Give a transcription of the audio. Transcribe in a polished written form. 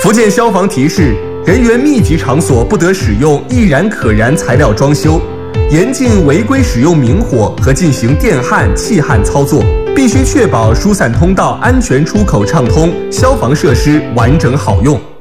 福建消防提示：人员密集场所不得使用易燃可燃材料装修，严禁违规使用明火和进行电焊、气焊操作，必须确保疏散通道安全出口畅通，消防设施完整好用。